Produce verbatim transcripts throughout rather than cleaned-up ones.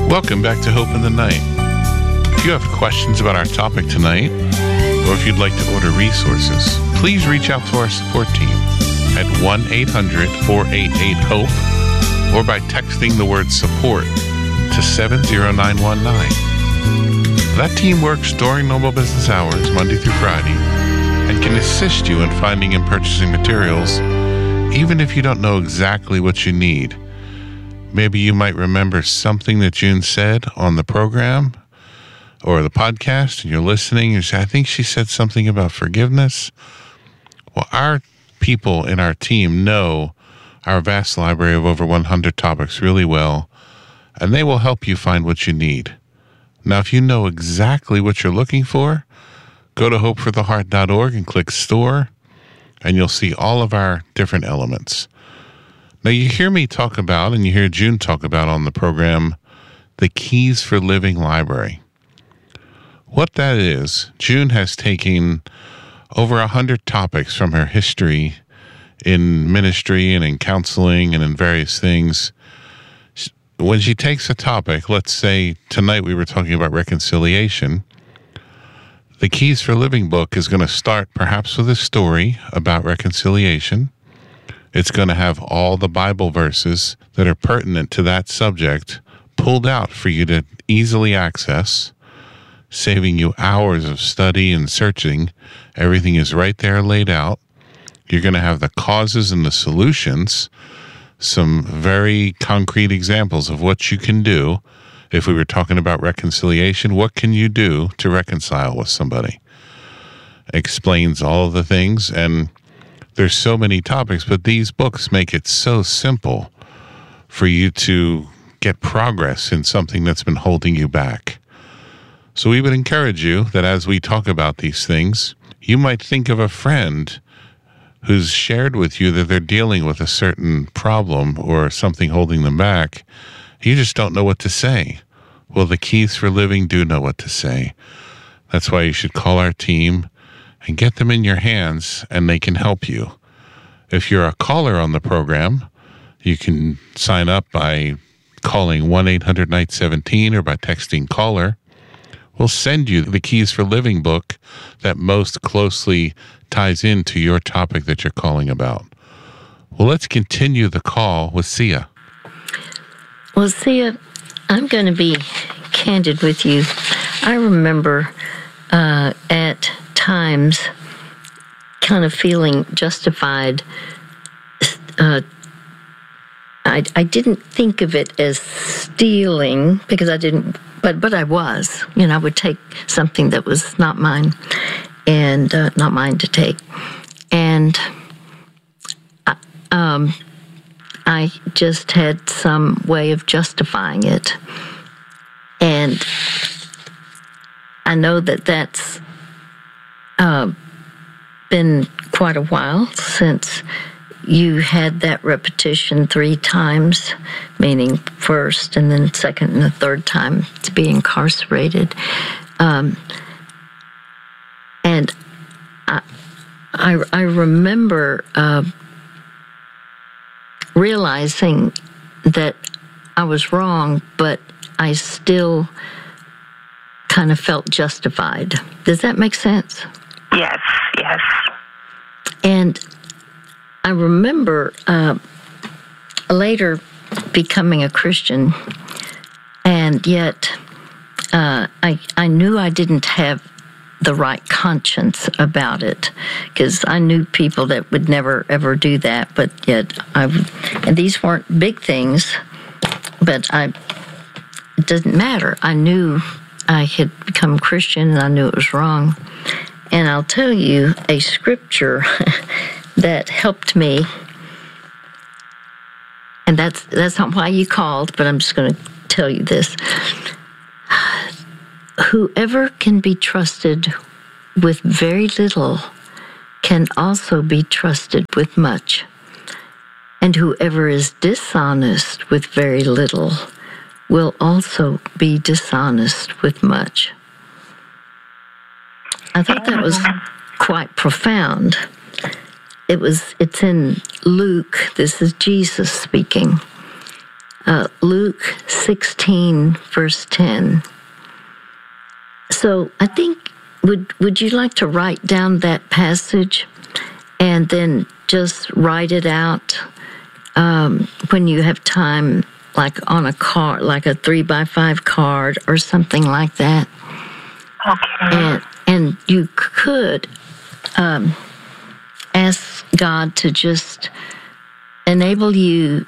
Welcome back to Hope in the Night. If you have questions about our topic tonight, or if you'd like to order resources, please reach out to our support team at one eight hundred four eight eight HOPE or by texting the word support to seven zero nine one nine. That team works during normal business hours, Monday through Friday, and can assist you in finding and purchasing materials, even if you don't know exactly what you need. Maybe you might remember something that June said on the program or the podcast, and you're listening, you say, I think she said something about forgiveness. Well, our people in our team know our vast library of over one hundred topics really well, and they will help you find what you need. Now, if you know exactly what you're looking for, go to hope for the heart dot org and click Store, and you'll see all of our different elements. Now, you hear me talk about, and you hear June talk about on the program, the Keys for Living Library. What that is, June has taken over one hundred topics from her history in ministry and in counseling and in various things. When she takes a topic, let's say tonight we were talking about reconciliation, the Keys for Living book is going to start perhaps with a story about reconciliation. It's going to have all the Bible verses that are pertinent to that subject pulled out for you to easily access, saving you hours of study and searching. Everything is right there laid out. You're going to have the causes and the solutions, some very concrete examples of what you can do. If we were talking about reconciliation, what can you do to reconcile with somebody? Explains all of the things, and there's so many topics, but these books make it so simple for you to get progress in something that's been holding you back. So we would encourage you that as we talk about these things, you might think of a friend who's shared with you that they're dealing with a certain problem or something holding them back. You just don't know what to say. Well, the Keys for Living do know what to say. That's why you should call our team and get them in your hands, and they can help you. If you're a caller on the program, you can sign up by calling one eight hundred night seventeen or by texting caller. We'll send you the Keys for Living book that most closely ties into your topic that you're calling about. Well, let's continue the call with Sia. Well, Sia, I'm going to be candid with you. I remember uh, at times kind of feeling justified. Uh, I, I didn't think of it as stealing because I didn't, but but I was. You know, I would take something that was not mine and uh, not mine to take. And I, um, I just had some way of justifying it. And I know that that's uh, been quite a while since you had that repetition three times, meaning first and then second and the third time to be incarcerated. Um, and I, I, I remember uh, realizing that I was wrong, but I still kind of felt justified. Does that make sense? Yes, yes. And I remember uh, later becoming a Christian, and yet uh, I I knew I didn't have the right conscience about it, because I knew people that would never ever do that, but yet I would, and these weren't big things, but I it doesn't matter. I knew I had become Christian, and I knew it was wrong. And I'll tell you a scripture that helped me, and that's that's not why you called, but I'm just going to tell you this. Whoever can be trusted with very little can also be trusted with much. And whoever is dishonest with very little will also be dishonest with much. I thought that was quite profound. It was, it's in Luke. This is Jesus speaking. Uh, Luke sixteen, verse ten. So I think, would would you like to write down that passage and then just write it out um, when you have time, like on a card, like a three by five card or something like that? Okay. And, and you could um, ask God to just enable you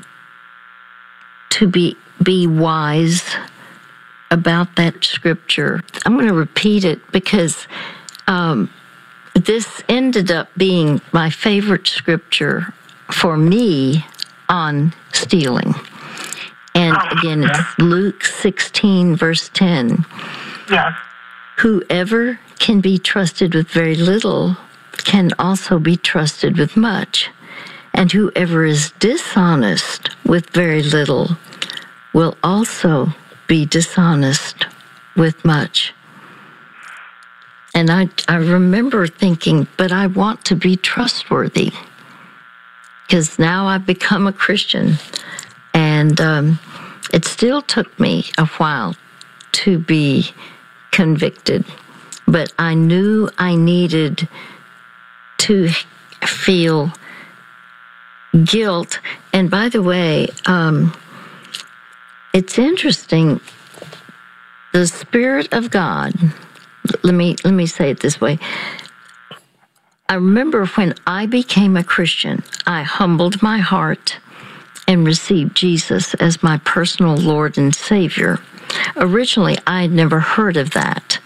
to be be wise about that scripture. I'm going to repeat it because um, this ended up being my favorite scripture for me on stealing. And again, it's Luke sixteen, verse ten. Yes. Whoever can be trusted with very little can also be trusted with much. And whoever is dishonest with very little will also be dishonest with much. And I, I remember thinking, but I want to be trustworthy because now I've become a Christian. And um, it still took me a while to be convicted, but I knew I needed to feel guilt. And by the way, um, it's interesting. The Spirit of God. Let me let me say it this way. I remember when I became a Christian, I humbled my heart and received Jesus as my personal Lord and Savior. Originally, I had never heard of that,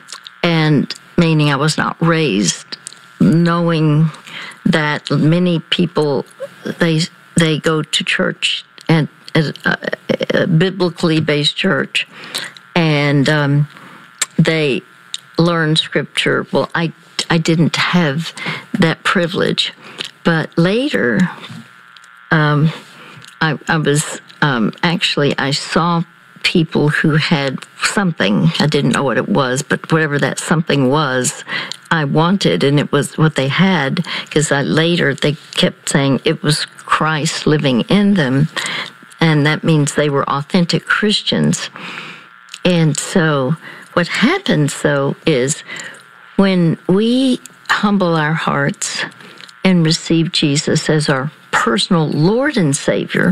and meaning I was not raised knowing that many people they they go to church and a, a, a biblically based church, and um, they learn scripture. Well, I I didn't have that privilege, but later, um, I, I was um, actually I saw people who had something. I didn't know what it was, but whatever that something was, I wanted, and it was what they had, because I later they kept saying it was Christ living in them, and that means they were authentic Christians. And so what happens, though, is when we humble our hearts and receive Jesus as our personal Lord and Savior,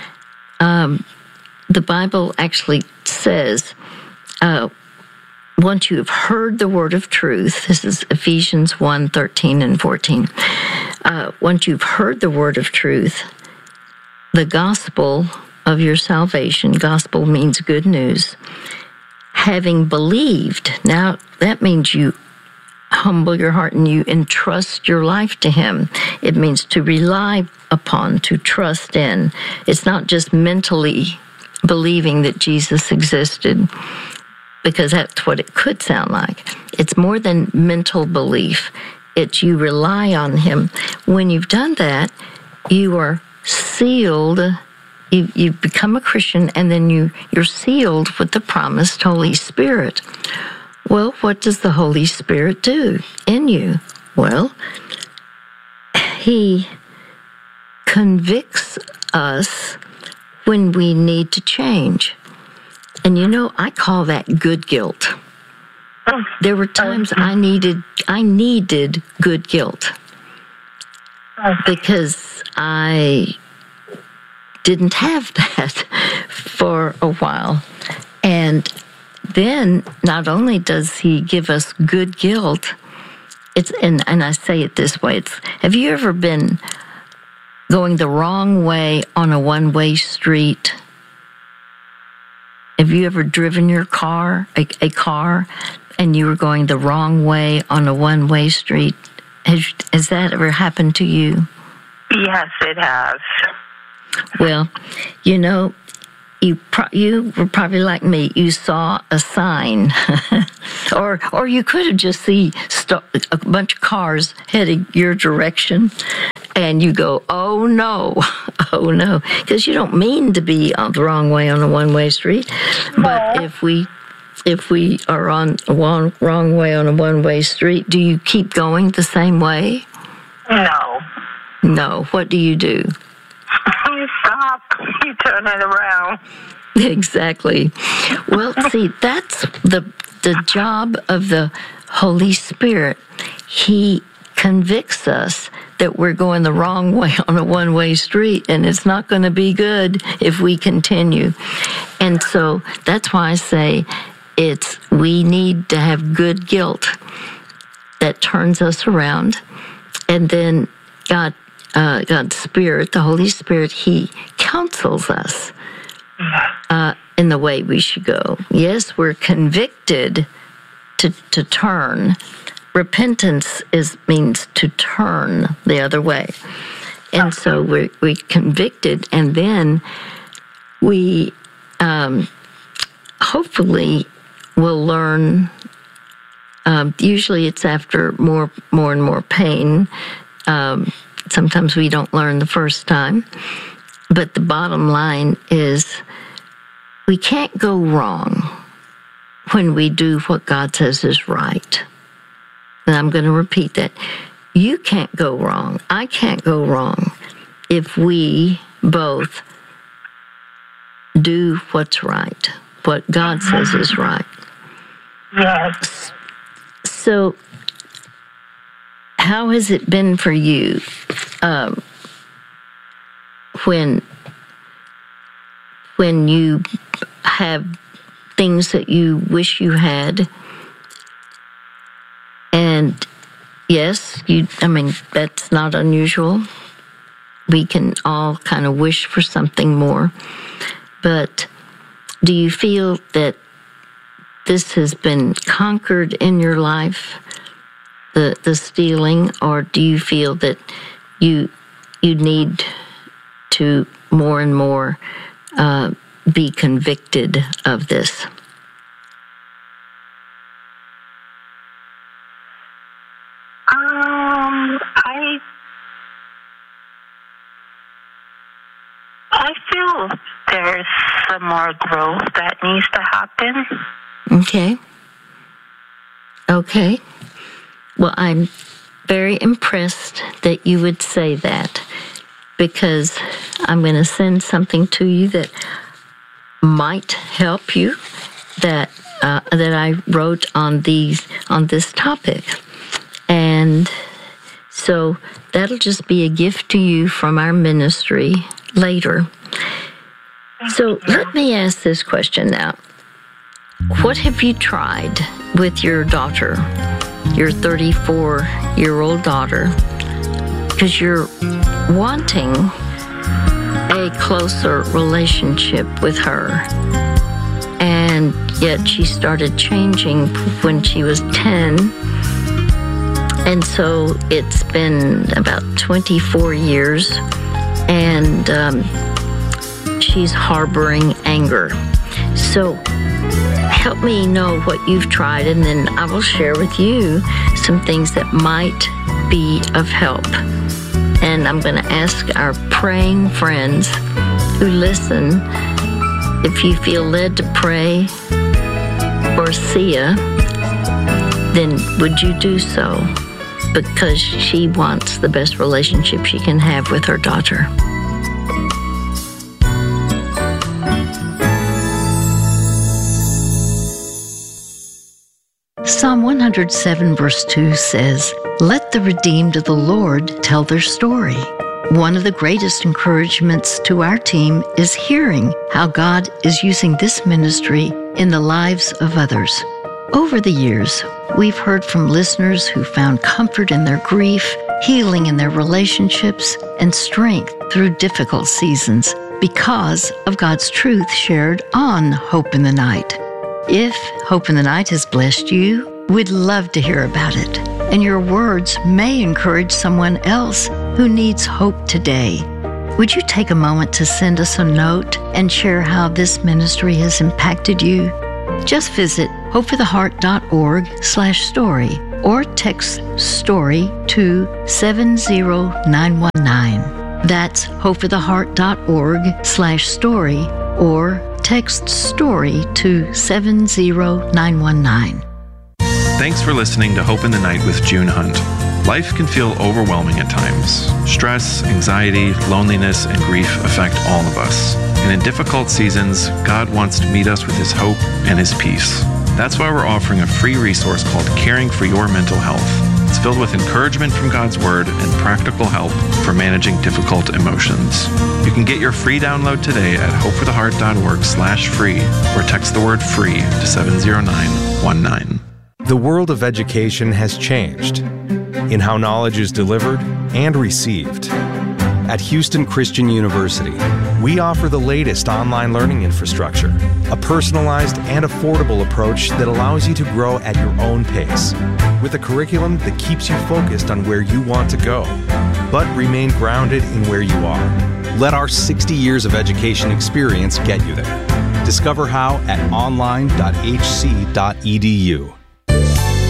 um, the Bible actually says, uh, once you have heard the word of truth, this is Ephesians one, thirteen and fourteen, uh, once you've heard the word of truth, the gospel of your salvation, gospel means good news, having believed, now that means you humble your heart and you entrust your life to Him. It means to rely upon, to trust in. It's not just mentally believing that Jesus existed, because that's what it could sound like. It's more than mental belief. It's you rely on Him. When you've done that, you are sealed. You, you've become a Christian, and then you, you're sealed with the promised Holy Spirit. Well, what does the Holy Spirit do in you? Well, He convicts us when we need to change. And you know, I call that good guilt. There were times I needed I needed good guilt because I didn't have that for a while. And then not only does He give us good guilt, it's and, and I say it this way, it's have you ever been going the wrong way on a one-way street? Have you ever driven your car, a, a car, and you were going the wrong way on a one-way street? Has, has that ever happened to you? Yes, it has. Well, you know, you pro- you were probably like me. You saw a sign, or or you could have just seen st- a bunch of cars heading your direction, and you go, "Oh no, oh no," because you don't mean to be on the wrong way on a one-way street. No. But if we if we are on a one, wrong way on a one-way street, do you keep going the same way? No. No. What do you do? You stop. pop, you turn it around. Exactly. Well, see, that's the the job of the Holy Spirit. He convicts us that we're going the wrong way on a one-way street, and it's not going to be good if we continue. And so that's why I say it's we need to have good guilt that turns us around, and then God, uh, God's Spirit, the Holy Spirit, He counsels us uh, in the way we should go. Yes, we're convicted to to turn. Repentance is means to turn the other way, and so we're we convicted, and then we um, hopefully will learn. Um, usually, it's after more, more and more pain. Um, sometimes we don't learn the first time, but the bottom line is we can't go wrong when we do what God says is right. And I'm going to repeat that. You can't go wrong. I can't go wrong if we both do what's right, what God says is right. Yes. So, how has it been for you um, when when you have things that you wish you had? And yes, you. I mean, that's not unusual. We can all kind of wish for something more. But do you feel that this has been conquered in your life, the the stealing, or do you feel that you you need to more and more uh, be convicted of this? Um, I I feel there's some more growth that needs to happen. Okay. Okay. Well, I'm very impressed that you would say that, because I'm going to send something to you that might help you, that uh, that I wrote on these on this topic. And so that'll just be a gift to you from our ministry later. So let me ask this question now. What have you tried with your daughter, your thirty-four-year-old daughter? Because you're wanting a closer relationship with her. And yet she started changing when she was ten. And so it's been about twenty-four years, and um, she's harboring anger. So help me know what you've tried, and then I will share with you some things that might be of help. And I'm going to ask our praying friends who listen, if you feel led to pray for Sia, then would you do so? Because she wants the best relationship she can have with her daughter. Psalm one hundred seven verse two says, "Let the redeemed of the Lord tell their story." One of the greatest encouragements to our team is hearing how God is using this ministry in the lives of others. Over the years, we've heard from listeners who found comfort in their grief, healing in their relationships, and strength through difficult seasons because of God's truth shared on Hope in the Night. If Hope in the Night has blessed you, we'd love to hear about it. And your words may encourage someone else who needs hope today. Would you take a moment to send us a note and share how this ministry has impacted you? Just visit hopefortheheart.org slash story or text STORY to seven zero nine one nine. That's hopefortheheart.org slash story or text STORY to seven zero nine one nine. Thanks for listening to Hope in the Night with June Hunt. Life can feel overwhelming at times. Stress, anxiety, loneliness, and grief affect all of us. And in difficult seasons, God wants to meet us with His hope and His peace. That's why we're offering a free resource called Caring for Your Mental Health. It's filled with encouragement from God's Word and practical help for managing difficult emotions. You can get your free download today at hopefortheheart.org slash free or text the word free to seven zero nine one nine. The world of education has changed in how knowledge is delivered and received. At Houston Christian University, we offer the latest online learning infrastructure, a personalized and affordable approach that allows you to grow at your own pace, with a curriculum that keeps you focused on where you want to go, but remain grounded in where you are. Let our sixty years of education experience get you there. Discover how at online dot h c dot e d u.